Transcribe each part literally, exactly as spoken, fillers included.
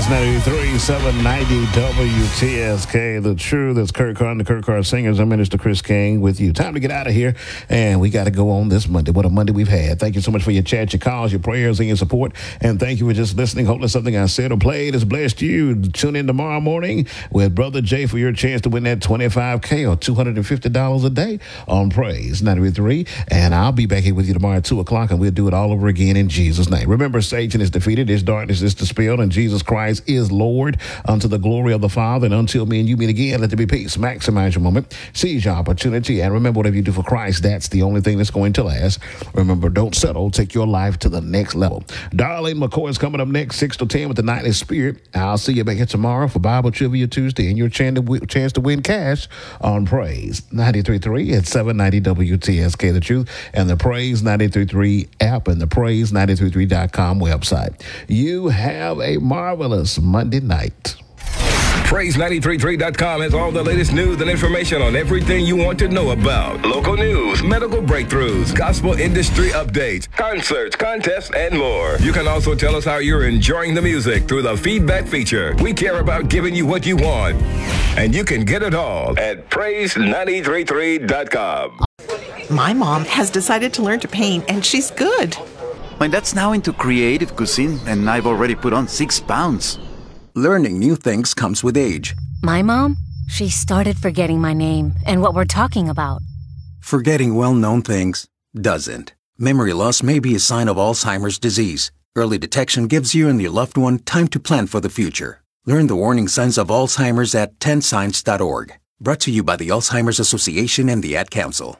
ninety-three point seven ninety W T S K. The Truth. That's Kurt Carr and the Kurt Carr Singers. I'm Minister Chris King with you. Time to get out of here, and we got to go on this Monday. What a Monday we've had. Thank you so much for your chat, your calls, your prayers, and your support, and thank you for just listening. Hopefully something I said or played has blessed you. Tune in tomorrow morning with Brother Jay for your chance to win that twenty-five K or two hundred fifty dollars a day on Praise ninety-three. And I'll be back here with you tomorrow at two o'clock, and we'll do it all over again in Jesus' name. Remember, Satan is defeated, his darkness is dispelled, and Jesus Christ is Lord unto the glory of the Father. And until me and you meet again, let there be peace. Maximize your moment, seize your opportunity, and remember, whatever you do for Christ, that's the only thing that's going to last. Remember, don't settle. Take your life to the next level. Darlene McCoy is coming up next, six to ten with the Nightly Spirit. I'll see you back here tomorrow for Bible Trivia Tuesday and your chance to, w- chance to win cash on Praise ninety-three point three at seven ninety W T S K, The Truth, and the Praise ninety-three point three app and the Praise ninety-three point three dot com website. You have a marvelous Monday night. Praise ninety-three point three dot com has all the latest news and information on everything you want to know about. Local news, medical breakthroughs, gospel industry updates, concerts, contests, and more. You can also tell us how you're enjoying the music through the feedback feature. We care about giving you what you want, and you can get it all at praise ninety-three point three dot com. My mom has decided to learn to paint, and she's good. My dad's now into creative cuisine, and I've already put on six pounds. Learning new things comes with age. My mom, she started forgetting my name and what we're talking about. Forgetting well-known things doesn't. Memory loss may be a sign of Alzheimer's disease. Early detection gives you and your loved one time to plan for the future. Learn the warning signs of Alzheimer's at ten signs dot org. Brought to you by the Alzheimer's Association and the Ad Council.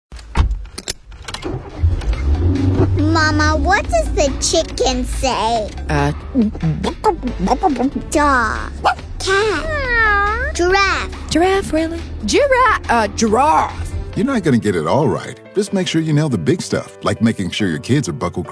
Mama, what does the chicken say? Uh, Dog. Cat. Giraffe. giraffe, really? Giraffe, uh, giraffe. You're not going to get it all right. Just make sure you nail the big stuff, like making sure your kids are buckled